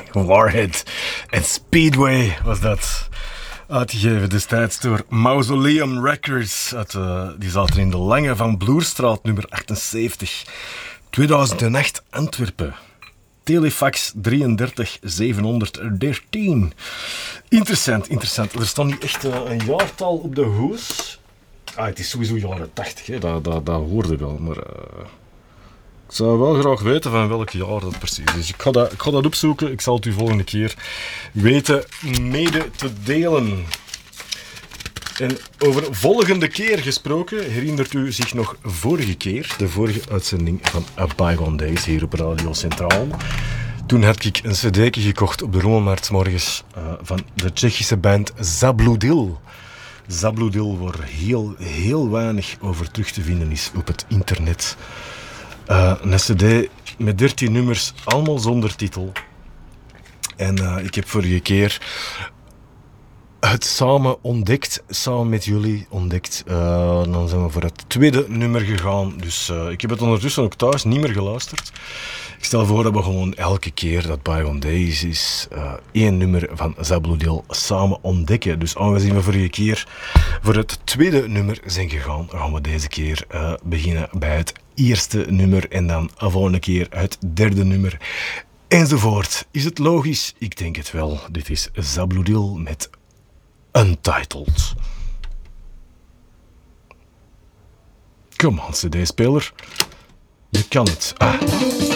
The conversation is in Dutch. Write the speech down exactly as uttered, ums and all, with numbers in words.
Warhead en Speedway was dat. Uitgegeven destijds door Mausoleum Records. Uit, uh, die zaten in de Lange van Bloerstraat, nummer achtenzeventig. tweeduizend acht, Antwerpen. Telefax drieëndertig zevenhonderddertien. Interessant, interessant. Er staat niet echt uh, een jaartal op de hoes. Ah, het is sowieso jaren tachtig, hè. Dat, dat, dat hoorde wel. Maar uh, ik zou wel graag weten van welk jaar dat precies is. Ik ga dat, ik ga dat opzoeken. Ik zal het u volgende keer weten mede te delen. En over volgende keer gesproken, herinnert u zich nog vorige keer, de vorige uitzending van A Bygone Days hier op Radio Centraal. Toen had ik een cd'tje gekocht op de Rommelmarkt 's morgens uh, van de Tsjechische band Zabludil. Zabludil, waar heel, heel weinig over terug te vinden is op het internet. Uh, een cd met dertien nummers, allemaal zonder titel. En uh, ik heb vorige keer het samen ontdekt, samen met jullie ontdekt. Uh, dan zijn we voor het tweede nummer gegaan. Dus uh, ik heb het ondertussen ook thuis niet meer geluisterd. Ik stel voor dat we gewoon elke keer dat Bygone Days is uh, één nummer van Zabludil samen ontdekken. Dus aangezien we vorige keer voor het tweede nummer zijn gegaan, gaan we deze keer uh, beginnen bij het eerste nummer en dan de volgende keer het derde nummer. Enzovoort. Is het logisch? Ik denk het wel. Dit is Zabludil met Untitled. Come on, cd-speler. Je kan het. Ah.